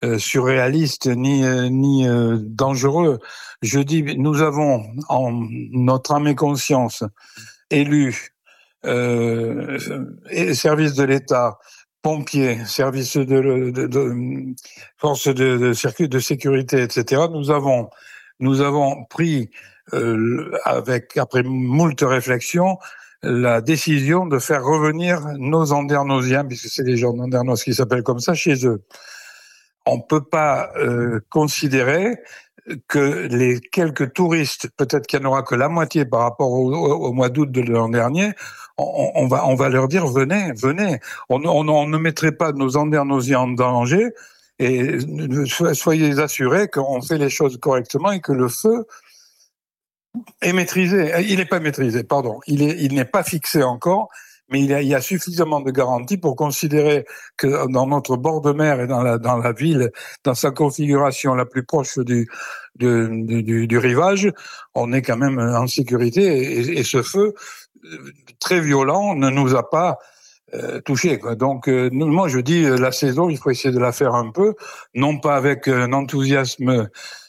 surréaliste ni dangereux. Je dis, nous avons en notre âme et conscience élus, services de l'État, pompiers, services de forces de sécurité, etc. Nous avons pris après moult réflexions la décision de faire revenir nos Andernosiens, puisque c'est les gens d'Andernos qui s'appellent comme ça, chez eux. On ne peut pas considérer que les quelques touristes, peut-être qu'il n'y en aura que la moitié par rapport au mois d'août de l'an dernier, on va leur dire venez. On ne mettrait pas nos Andernosiens en danger, et soyez assurés qu'on fait les choses correctement et que le feu est maîtrisé. Il n'est pas maîtrisé, pardon. Il n'est pas fixé encore, mais il y a suffisamment de garanties pour considérer que dans notre bord de mer et dans la ville, dans sa configuration la plus proche du rivage, on est quand même en sécurité, et ce feu très violent ne nous a pas touché, quoi. Donc moi je dis, la saison, il faut essayer de la faire un peu, non pas avec un enthousiasme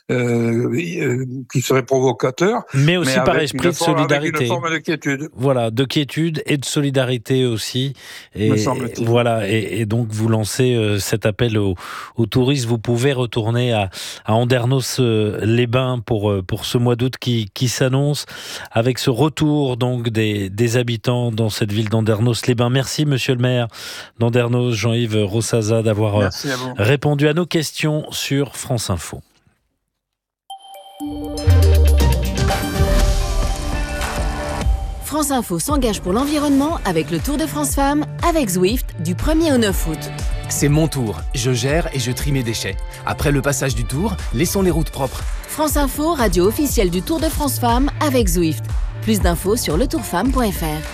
qui serait provocateur, mais aussi par esprit de solidarité. Avec une forme de quiétude. Voilà, de quiétude et de solidarité aussi. Me semble-t-il. Voilà, et donc vous lancez cet appel aux touristes. Vous pouvez retourner à Andernos-les-Bains pour ce mois d'août qui s'annonce, avec ce retour donc des habitants dans cette ville d'Andernos-les-Bains. Merci Monsieur le maire d'Andernos, Jean-Yves Rossaza, d'avoir répondu à nos questions sur France Info. France Info s'engage pour l'environnement avec le Tour de France Femmes avec Zwift du 1er au 9 août. C'est mon tour, je gère et je trie mes déchets. Après le passage du Tour, laissons les routes propres. France Info, radio officielle du Tour de France Femmes avec Zwift. Plus d'infos sur letourfemme.fr.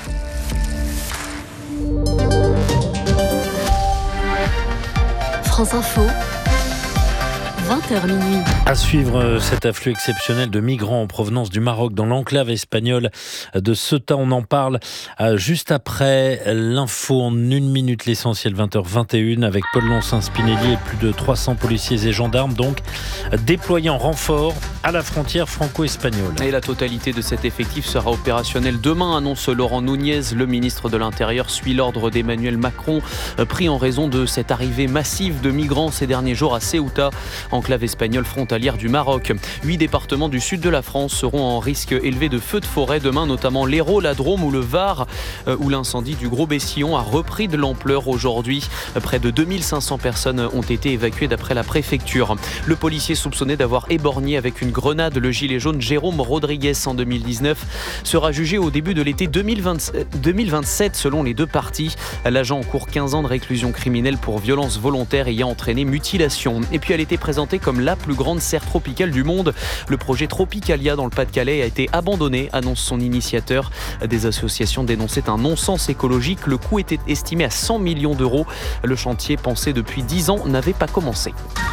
France Info, 20h minuit. À suivre cet afflux exceptionnel de migrants en provenance du Maroc dans l'enclave espagnole de Ceuta. On en parle juste après l'info en 1 minute, l'essentiel 20h21 avec Paul Lonsin-Spinelli et plus de 300 policiers et gendarmes donc déployés en renfort à la frontière franco-espagnole. Et la totalité de cet effectif sera opérationnelle demain, annonce Laurent Nunez. Le ministre de l'Intérieur suit l'ordre d'Emmanuel Macron, pris en raison de cette arrivée massive de migrants ces derniers jours à Ceuta, enclave espagnole frontalière du Maroc. 8 départements du sud de la France seront en risque élevé de feux de forêt demain, notamment l'Hérault, la Drôme ou le Var, où l'incendie du Gros-Bessillon a repris de l'ampleur aujourd'hui. Près de 2500 personnes ont été évacuées d'après la préfecture. Le policier soupçonné d'avoir éborgné avec une grenade le gilet jaune Jérôme Rodriguez en 2019 sera jugé au début de l'été 2027 selon les deux parties. L'agent encourt 15 ans de réclusion criminelle pour violence volontaire ayant entraîné mutilation. Et puis elle était présentée comme la plus grande serre tropicale du monde. Le projet Tropicalia dans le Pas-de-Calais a été abandonné, annonce son initiateur. Des associations dénonçaient un non-sens écologique. Le coût était estimé à 100 millions d'euros. Le chantier, pensé depuis 10 ans, n'avait pas commencé.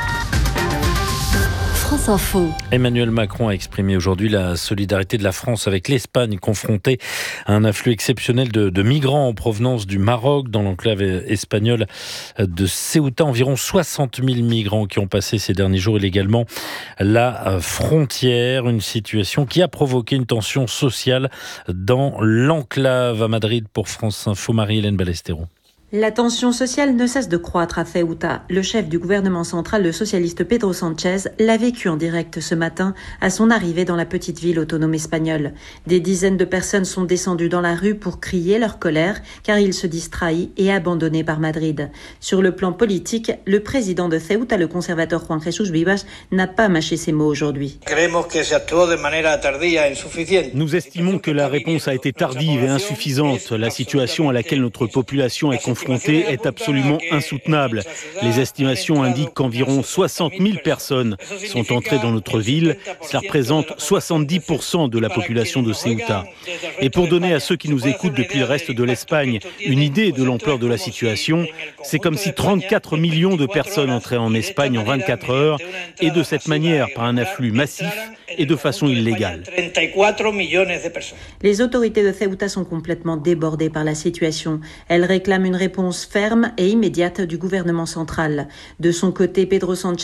France Info. Emmanuel Macron a exprimé aujourd'hui la solidarité de la France avec l'Espagne, confrontée à un afflux exceptionnel de migrants en provenance du Maroc dans l'enclave espagnole de Ceuta. Environ 60 000 migrants qui ont passé ces derniers jours illégalement la frontière. Une situation qui a provoqué une tension sociale dans l'enclave. À Madrid, pour France Info, Marie-Hélène Ballesteros. La tension sociale ne cesse de croître à Ceuta. Le chef du gouvernement central, le socialiste Pedro Sánchez, l'a vécu en direct ce matin à son arrivée dans la petite ville autonome espagnole. Des dizaines de personnes sont descendues dans la rue pour crier leur colère car ils se disent trahis et abandonnés par Madrid. Sur le plan politique, le président de Ceuta, le conservateur Juan Jesús Vivas, n'a pas mâché ses mots aujourd'hui. Nous estimons que la réponse a été tardive et insuffisante. La situation à laquelle notre population est confrontée est absolument insoutenable. Les estimations indiquent qu'environ 60 000 personnes sont entrées dans notre ville. Cela représente 70% de la population de Ceuta. Et pour donner à ceux qui nous écoutent depuis le reste de l'Espagne une idée de l'ampleur de la situation, c'est comme si 34 millions de personnes entraient en Espagne en 24 heures et de cette manière par un afflux massif et de façon illégale. Les autorités de Ceuta sont complètement débordées par la situation. Elles réclament une réponse ferme et immédiate du gouvernement central. De son côté, Pedro Sánchez